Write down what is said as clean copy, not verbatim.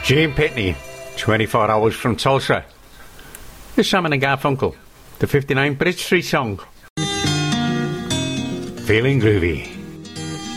Gene Pitney, 24 hours from Tulsa. The Simon and Garfunkel, the 59 Bridge Street song. Feeling groovy.